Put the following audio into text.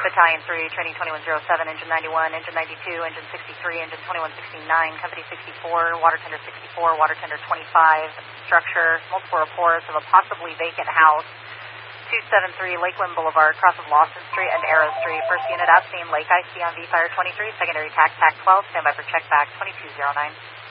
Battalion 3, training 2107, engine 91, engine 92, engine 63, engine 2169, company 64, water tender 64, water tender 25, structure, multiple reports of a possibly vacant house, 273 Lakeland Boulevard, cross of Lawson Street and Arrow Street. First unit at scene, Lake IC on V-Fire 23, secondary TAC 12, standby for check back 2209.